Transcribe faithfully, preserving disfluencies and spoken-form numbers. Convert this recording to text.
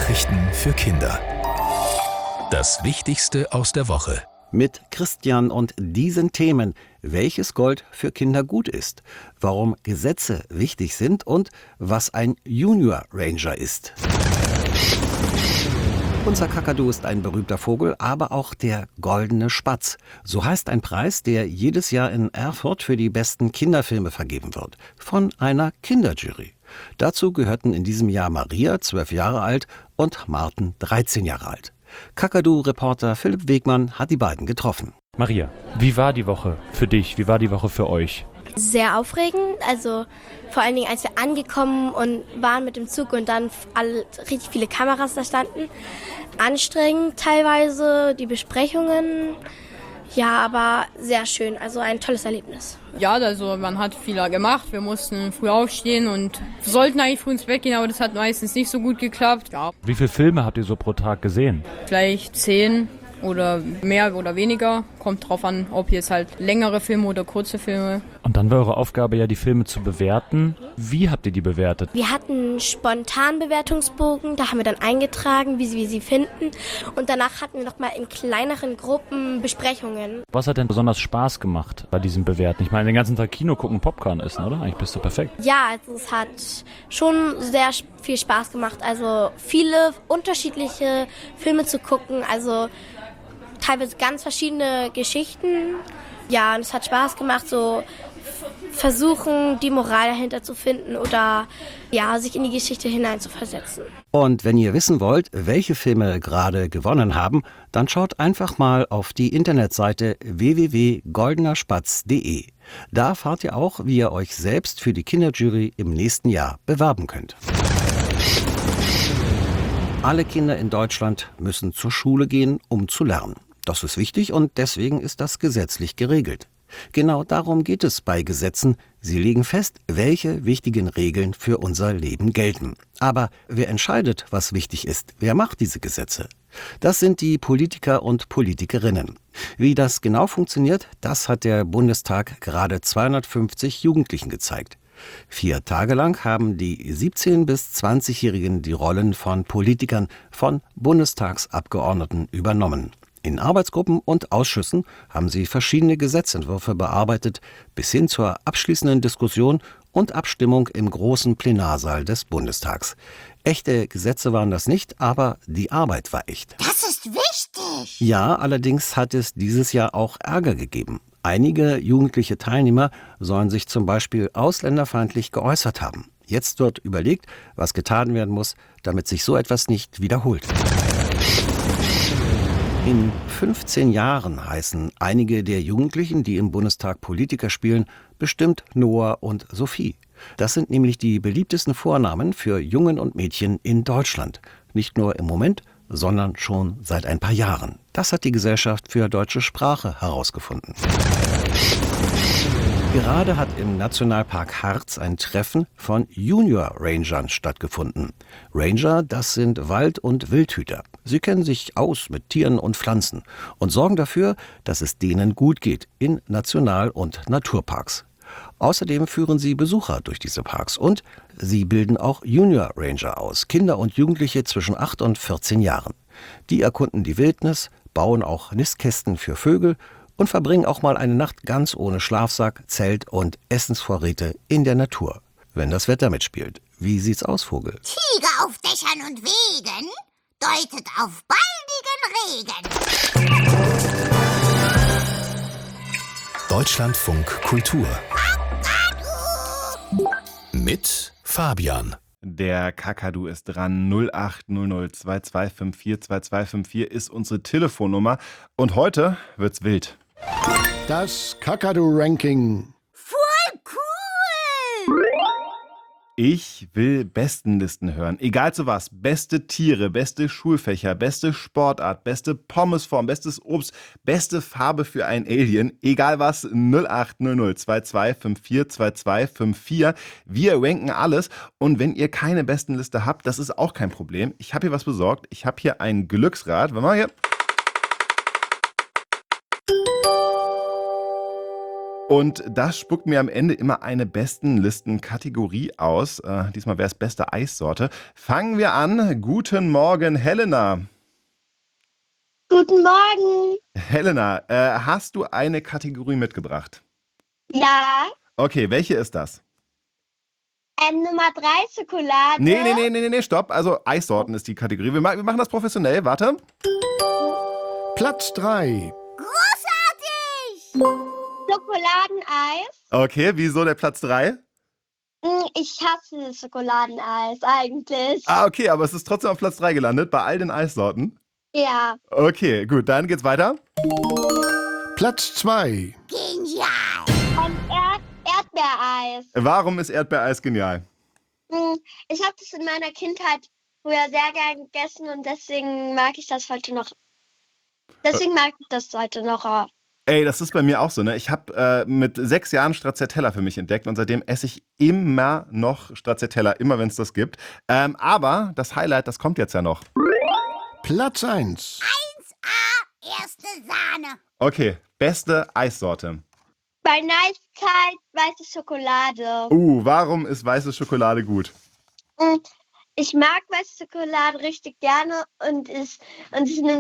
Nachrichten für Kinder. Das Wichtigste aus der Woche. Mit Christian und diesen Themen, welches Gold für Kinder gut ist, warum Gesetze wichtig sind und was ein Junior Ranger ist. Unser Kakadu ist ein berühmter Vogel, aber auch der goldene Spatz. So heißt ein Preis, der jedes Jahr in Erfurt für die besten Kinderfilme vergeben wird. Von einer Kinderjury. Dazu gehörten in diesem Jahr Maria, zwölf Jahre alt, und Martin, dreizehn Jahre alt. Kakadu-Reporter Philipp Wegmann hat die beiden getroffen. Maria, wie war die Woche für dich? Wie war die Woche für euch? Sehr aufregend, also vor allen Dingen, als wir angekommen und waren mit dem Zug und dann alle, richtig viele Kameras da standen. Anstrengend teilweise, die Besprechungen, ja, aber sehr schön, also ein tolles Erlebnis. Ja, also man hat viel gemacht, wir mussten früh aufstehen und sollten eigentlich früh ins Bett gehen, aber das hat meistens nicht so gut geklappt. Ja. Wie viele Filme habt ihr so pro Tag gesehen? Vielleicht zehn oder mehr oder weniger, kommt drauf an, ob jetzt halt längere Filme oder kurze Filme. Und dann war eure Aufgabe ja, die Filme zu bewerten. Wie habt ihr die bewertet? Wir hatten einen spontanen Bewertungsbogen, da haben wir dann eingetragen, wie wir sie finden. Und danach hatten wir nochmal in kleineren Gruppen Besprechungen. Was hat denn besonders Spaß gemacht bei diesem Bewerten? Ich meine, den ganzen Tag Kino gucken, Popcorn essen, oder? Eigentlich bist du perfekt. Ja, also es hat schon sehr viel Spaß gemacht. Also viele unterschiedliche Filme zu gucken, also teilweise ganz verschiedene Geschichten. Ja, und es hat Spaß gemacht, so versuchen, die Moral dahinter zu finden oder ja, sich in die Geschichte hineinzuversetzen. Und wenn ihr wissen wollt, welche Filme gerade gewonnen haben, dann schaut einfach mal auf die Internetseite w w w punkt goldener spatz punkt de. Da erfahrt ihr auch, wie ihr euch selbst für die Kinderjury im nächsten Jahr bewerben könnt. Alle Kinder in Deutschland müssen zur Schule gehen, um zu lernen. Das ist wichtig und deswegen ist das gesetzlich geregelt. Genau darum geht es bei Gesetzen. Sie legen fest, welche wichtigen Regeln für unser Leben gelten. Aber wer entscheidet, was wichtig ist? Wer macht diese Gesetze? Das sind die Politiker und Politikerinnen. Wie das genau funktioniert, das hat der Bundestag gerade zweihundertfünfzig Jugendlichen gezeigt. Vier Tage lang haben die siebzehn- bis zwanzigjährigen die Rollen von Politikern, von Bundestagsabgeordneten übernommen. In Arbeitsgruppen und Ausschüssen haben sie verschiedene Gesetzentwürfe bearbeitet, bis hin zur abschließenden Diskussion und Abstimmung im großen Plenarsaal des Bundestags. Echte Gesetze waren das nicht, aber die Arbeit war echt. Das ist wichtig! Ja, allerdings hat es dieses Jahr auch Ärger gegeben. Einige jugendliche Teilnehmer sollen sich zum Beispiel ausländerfeindlich geäußert haben. Jetzt wird überlegt, was getan werden muss, damit sich so etwas nicht wiederholt. In fünfzehn Jahren heißen einige der Jugendlichen, die im Bundestag Politiker spielen, bestimmt Noah und Sophie. Das sind nämlich die beliebtesten Vornamen für Jungen und Mädchen in Deutschland. Nicht nur im Moment, sondern schon seit ein paar Jahren. Das hat die Gesellschaft für deutsche Sprache herausgefunden. Gerade hat im Nationalpark Harz ein Treffen von Junior Rangern stattgefunden. Ranger, das sind Wald- und Wildhüter. Sie kennen sich aus mit Tieren und Pflanzen und sorgen dafür, dass es denen gut geht in National- und Naturparks. Außerdem führen sie Besucher durch diese Parks und sie bilden auch Junior Ranger aus, Kinder und Jugendliche zwischen acht und vierzehn Jahren. Die erkunden die Wildnis, bauen auch Nistkästen für Vögel und verbringen auch mal eine Nacht ganz ohne Schlafsack, Zelt und Essensvorräte in der Natur, wenn das Wetter mitspielt. Wie sieht's aus, Vogel? Tiger auf Dächern und Wegen deutet auf baldigen Regen. Deutschlandfunk Kultur. Mit Fabian. Der Kakadu ist dran. null acht null null zwei zwei fünf vier zwei zwei fünf vier ist unsere Telefonnummer. Und heute wird's wild. Das Kakadu-Ranking. Voll cool! Ich will Bestenlisten hören. Egal zu was. Beste Tiere, beste Schulfächer, beste Sportart, beste Pommesform, bestes Obst, beste Farbe für ein Alien. Egal was. null acht null null zwei zwei fünf vier zwei zwei fünf vier. Wir ranken alles. Und wenn ihr keine Bestenliste habt, das ist auch kein Problem. Ich habe hier was besorgt. Ich habe hier ein Glücksrad. Wenn wir mal, hier. Und das spuckt mir am Ende immer eine Bestenlisten-Kategorie aus. Äh, diesmal wäre es beste Eissorte. Fangen wir an. Guten Morgen, Helena. Guten Morgen. Helena, äh, hast du eine Kategorie mitgebracht? Ja, Okay, welche ist das? ähm, Nummer drei Schokolade. Nee, nee, nee, nee, nee, stopp. Also Eissorten ist die Kategorie. Wir, ma wir machen das professionell. Warte. Platz drei. Großartig! Schokoladeneis. Okay, wieso der Platz drei? Hm, Ich hasse Schokoladeneis eigentlich. Ah, okay, aber es ist trotzdem auf Platz drei gelandet, bei all den Eissorten. Ja. Okay, gut, dann geht's weiter. Platz zwei. Genial! Und Erd Erdbeereis. Warum ist Erdbeereis genial? Hm, Ich habe das in meiner Kindheit früher sehr gern gegessen und deswegen mag ich das heute noch. Deswegen mag ich das heute noch. Ey, das ist bei mir auch so, ne? Ich habe äh, mit sechs Jahren Stracciatella für mich entdeckt und seitdem esse ich immer noch Stracciatella, immer wenn es das gibt. Ähm, aber das Highlight, das kommt jetzt ja noch. Platz eins. eins A, erste Sahne. Okay, beste Eissorte. Bei Nice weiße Schokolade. Uh, warum ist weiße Schokolade gut? Hm, Ich mag weiße Schokolade richtig gerne und es, und es ist eine